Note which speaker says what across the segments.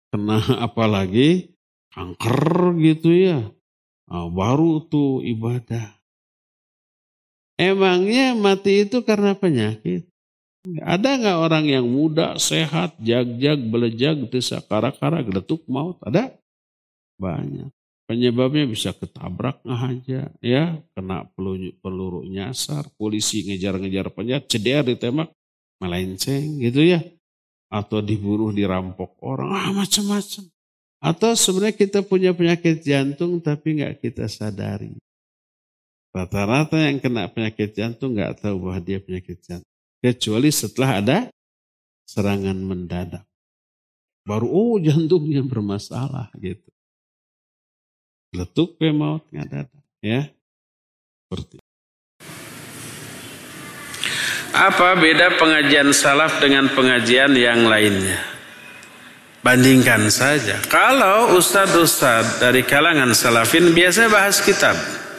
Speaker 1: kena apalagi kanker gitu ya. Baru tuh ibadah. Emangnya mati itu karena penyakit? Ada nggak orang yang muda, sehat, jag-jag, belejag, desa kara-kara, geletuk maut? Ada? Banyak. Penyebabnya bisa ketabrak aja, ya, kena peluru nyasar, polisi ngejar-ngejar penjahat, ceder ditembak, melenceng gitu ya. Atau dibunuh, dirampok orang, macam-macam. Atau sebenarnya kita punya penyakit jantung tapi nggak kita sadari. Rata-rata yang kena penyakit jantung nggak tahu bahwa dia penyakit jantung. Kecuali setelah ada serangan mendadak. Baru jantungnya bermasalah gitu. Letuk maut ngadat ya. Seperti. Apa beda pengajian salaf dengan pengajian yang lainnya? Bandingkan saja. Kalau ustadz-ustadz dari kalangan salafin biasa bahas kitab.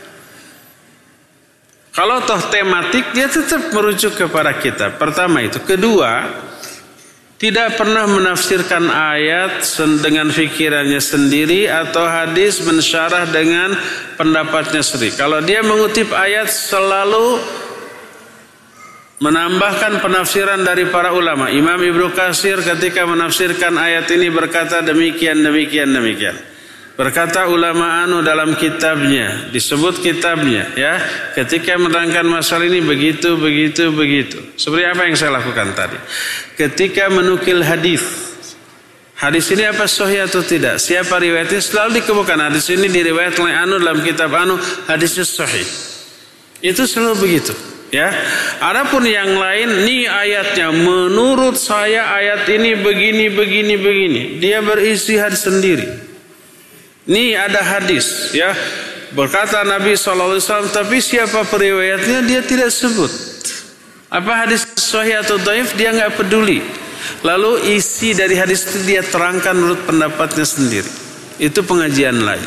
Speaker 1: Kalau toh tematik dia tetap merujuk kepada kitab. Pertama itu. Kedua, tidak pernah menafsirkan ayat dengan fikirannya sendiri atau hadis mensyarah dengan pendapatnya sendiri. Kalau dia mengutip ayat selalu menambahkan penafsiran dari para ulama. Imam Ibnu Katsir ketika menafsirkan ayat ini berkata demikian. Berkata ulama dalam kitabnya, disebut kitabnya ya, ketika menerangkan masalah ini begitu. Seperti apa yang saya lakukan tadi. Ketika menukil hadis ini apa sahih atau tidak? Siapa riwayatnya? Selalu dikemukakan hadis ini diriwayatkan oleh dalam kitab hadisnya sahih. Itu selalu begitu. Ya, adapun yang lain, nih ayatnya menurut saya ayat ini begini. Dia beristihad sendiri. Nih ada hadis, ya berkata Nabi SAW, tapi siapa periwayatnya dia tidak sebut. Apa hadis sahih atau dhaif dia nggak peduli. Lalu isi dari hadis itu dia terangkan menurut pendapatnya sendiri. Itu pengajian lain.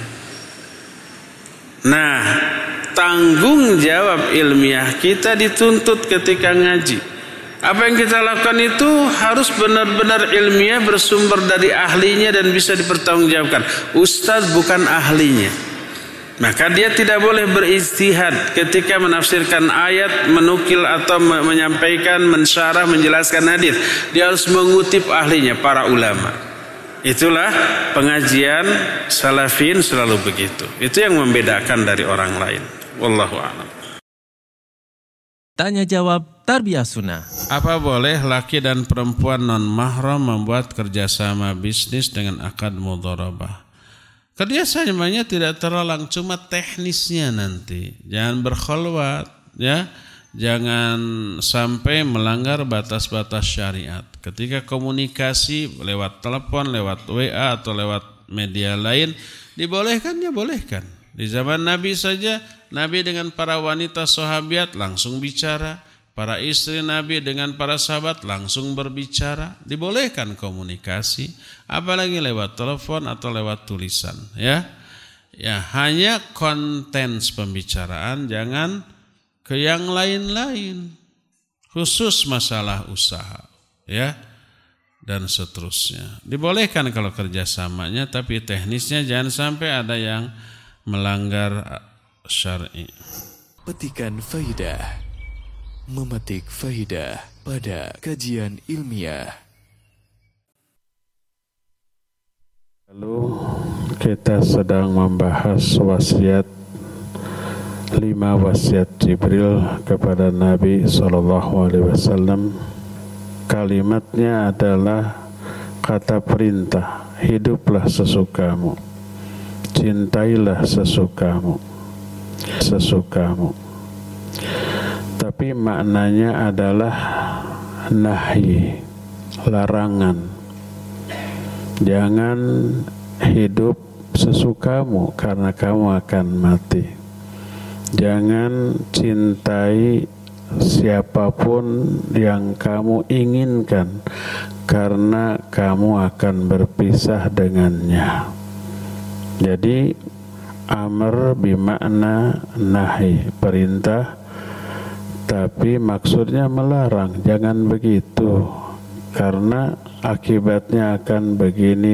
Speaker 1: Nah, tanggung jawab ilmiah kita dituntut ketika ngaji. Apa yang kita lakukan itu harus benar-benar ilmiah, bersumber dari ahlinya dan bisa dipertanggungjawabkan. Ustaz bukan ahlinya. Maka dia tidak boleh berijtihad ketika menafsirkan ayat, menukil atau menyampaikan, mensyarah, menjelaskan hadis. Dia harus mengutip ahlinya, para ulama. Itulah pengajian salafin selalu begitu. Itu yang membedakan dari orang lain. Wallahu a'lam.
Speaker 2: Tanya jawab Tarbiyah Sunnah.
Speaker 1: Apa boleh laki dan perempuan non mahram membuat kerjasama bisnis dengan akad mudharabah? Kerjasamanya tidak terlalang, cuma teknisnya nanti. Jangan berkholwat, ya. Jangan sampai melanggar batas-batas syariat. Ketika komunikasi lewat telepon, lewat WA atau lewat media lain, dibolehkan, ya bolehkan. Di zaman Nabi saja, Nabi dengan para wanita sahabiat langsung bicara. Para istri Nabi dengan para sahabat langsung berbicara. Dibolehkan komunikasi. Apalagi lewat telepon atau lewat tulisan. Ya, hanya konten pembicaraan, jangan ke yang lain-lain. Khusus masalah usaha. Ya, dan seterusnya. Dibolehkan kalau kerjasamanya, tapi teknisnya jangan sampai ada yang melanggar syar'i.
Speaker 3: Petikan faidah, memetik faidah pada kajian ilmiah.
Speaker 1: Lalu kita sedang membahas wasiat 5 wasiat Jibril kepada Nabi SAW. Kalimatnya adalah kata perintah, hiduplah sesukamu. Cintailah sesukamu. Tapi maknanya adalah nahi, larangan. Jangan hidup sesukamu karena kamu akan mati. Jangan cintai siapapun yang kamu inginkan karena kamu akan berpisah dengannya. Jadi amr bimakna nahi, perintah, tapi maksudnya melarang. Jangan begitu, karena akibatnya akan begini